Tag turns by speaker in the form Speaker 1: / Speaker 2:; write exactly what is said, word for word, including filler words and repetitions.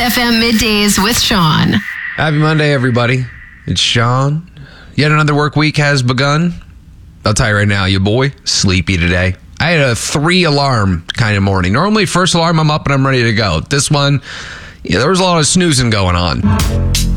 Speaker 1: F M Middays with Sean.
Speaker 2: Happy Monday, everybody. It's Sean. Yet another work week has begun. I'll tell you right now, your boy, sleepy today. I had a three alarm kind of morning. Normally, first alarm, I'm up and I'm ready to go. This one, yeah, there was a lot of snoozing going on.